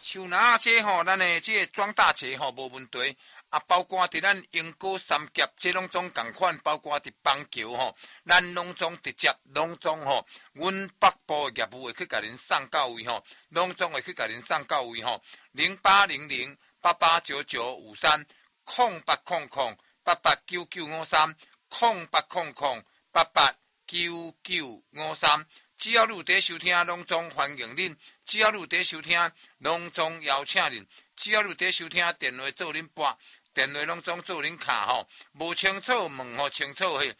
像那这吼，咱的这庄大节吼无问题。啊，包括伫咱英歌三甲，这拢总共款，包括伫邦桥吼，咱拢总直接拢总吼，阮北部业务会去甲恁送到位吼，拢总会去甲恁送到位吼，0800889953，0800889953，只要你有在收听，拢总欢迎恁；只要你有在收听，拢总邀请恁；只要你有在收听，电话做恁拨。电话拢总做恁卡吼，无清楚问吼清楚嘿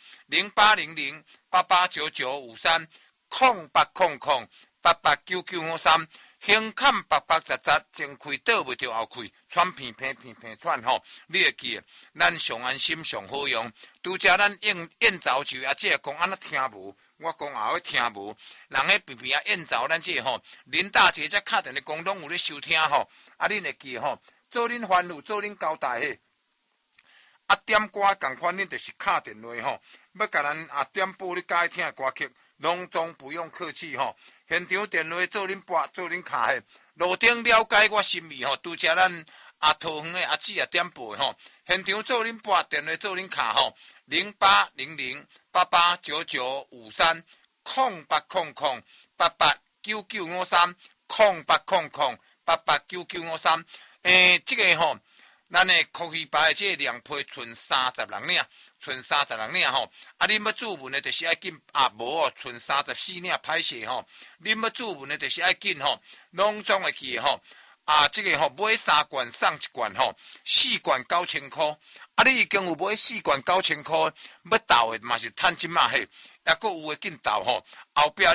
，0800889953，0800889953，胸坎白白杂杂，前开倒袂着后开，喘片片喘吼，你会记？咱上安心上好用，拄则咱燕巢树啊，这讲安那听无，我讲也会听无，人迄边边啊燕巢，咱这吼林大姐才敲电话讲拢有咧收听吼，啊恁会记吼，做恁烦恼，做恁交代嘿。啊，点歌共款，恁就是敲电话吼，要甲咱点播你喜欢听的歌曲，拢总不用客气吼。现场电话做恁拨，做恁敲的，路顶了解我心意吼。拄则咱桃园的阿姊点播吼，现场做恁拨，电话做恁敲吼，0800889953，0800889953，这个吼。咱的科技牌的这个量批剩36领，剩36领吼。啊，恁要注文的，就是爱紧无哦，剩34领歹势吼。恁要注文的，就是爱紧吼，拢总会记吼。这个吼买3罐送1罐吼，4罐9000块。啊，你已经有买4罐9000块，要斗的嘛是趁即马嘿，抑佫有诶紧斗吼，后壁。